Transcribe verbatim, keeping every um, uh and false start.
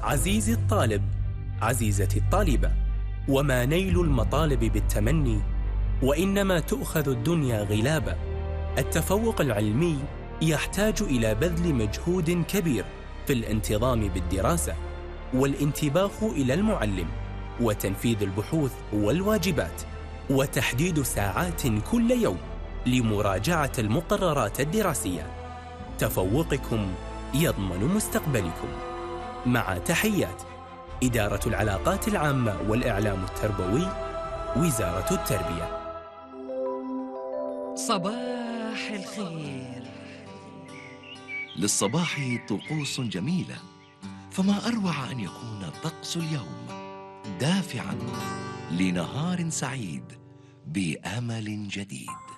عزيزي الطالب، عزيزتي الطالبة، وما نيل المطالب بالتمني، وإنما تؤخذ الدنيا غلابا. التفوق العلمي يحتاج إلى بذل مجهود كبير في الانتظام بالدراسة، والانتباه إلى المعلم، وتنفيذ البحوث والواجبات، وتحديد ساعات كل يوم لمراجعة المقررات الدراسية. تفوقكم يضمن مستقبلكم. مع تحيات إدارة العلاقات العامة والإعلام التربوي، وزارة التربية. صباح الخير. للصباح طقوس جميلة، فما أروع أن يكون طقس اليوم دافعاً لنهار سعيد بأمل جديد.